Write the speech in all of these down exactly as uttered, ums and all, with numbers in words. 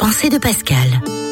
pensée de Pascal.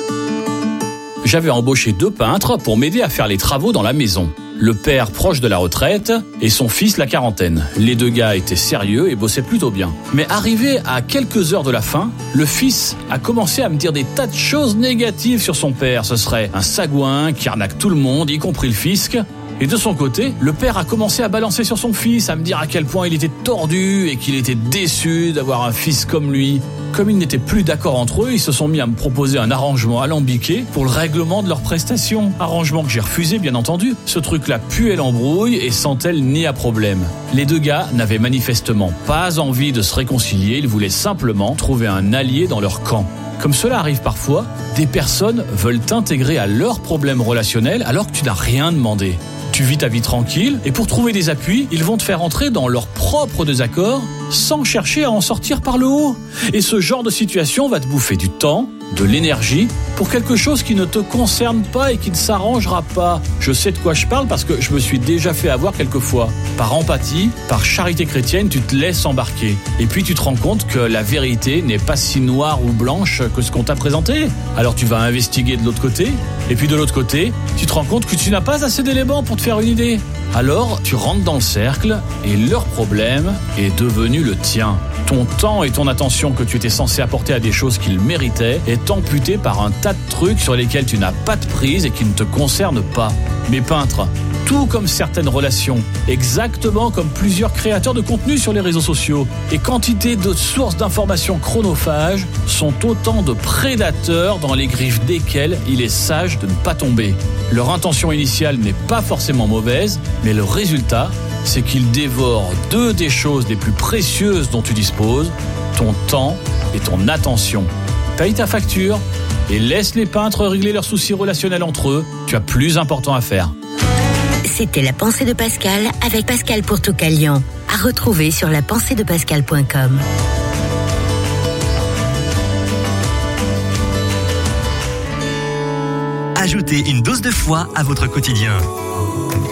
J'avais embauché deux peintres pour m'aider à faire les travaux dans la maison. Le père proche de la retraite et son fils la quarantaine. Les deux gars étaient sérieux et bossaient plutôt bien. Mais arrivé à quelques heures de la fin, le fils a commencé à me dire des tas de choses négatives sur son père. Ce serait un sagouin qui arnaque tout le monde, y compris le fisc. Et de son côté, le père a commencé à balancer sur son fils, à me dire à quel point il était tordu et qu'il était déçu d'avoir un fils comme lui. Comme ils n'étaient plus d'accord entre eux, ils se sont mis à me proposer un arrangement alambiqué pour le règlement de leurs prestations. Arrangement que j'ai refusé, bien entendu. Ce truc-là puait l'embrouille et sentait le nez à problème. Les deux gars n'avaient manifestement pas envie de se réconcilier, ils voulaient simplement trouver un allié dans leur camp. Comme cela arrive parfois, des personnes veulent t'intégrer à leurs problèmes relationnels alors que tu n'as rien demandé. Tu vis ta vie tranquille et pour trouver des appuis, ils vont te faire entrer dans leurs propres désaccords sans chercher à en sortir par le haut. Et ce genre de situation va te bouffer du temps, de l'énergie pour quelque chose qui ne te concerne pas et qui ne s'arrangera pas. Je sais de quoi je parle parce que je me suis déjà fait avoir quelquefois. Par empathie, par charité chrétienne, tu te laisses embarquer. Et puis tu te rends compte que la vérité n'est pas si noire ou blanche que ce qu'on t'a présenté. Alors tu vas investiguer de l'autre côté. Et puis de l'autre côté, tu te rends compte que tu n'as pas assez d'éléments pour te faire une idée. Alors tu rentres dans le cercle et leur problème est devenu le tien. Ton temps et ton attention que tu étais censé apporter à des choses qu'ils méritaient est amputé par un tas de trucs sur lesquels tu n'as pas de prise et qui ne te concernent pas. Mes peintres, tout comme certaines relations, exactement comme plusieurs créateurs de contenu sur les réseaux sociaux, et quantité de sources d'informations chronophages sont autant de prédateurs dans les griffes desquels il est sage de ne pas tomber. Leur intention initiale n'est pas forcément mauvaise, mais le résultat, c'est qu'ils dévorent deux des choses les plus précieuses dont tu disposes, ton temps et ton attention. Paye ta facture et laisse les peintres régler leurs soucis relationnels entre eux. Tu as plus important à faire. C'était La Pensée de Pascal avec Pascal Pourtoukalian. À retrouver sur la pensée de pascal point com. Ajoutez une dose de foi à votre quotidien.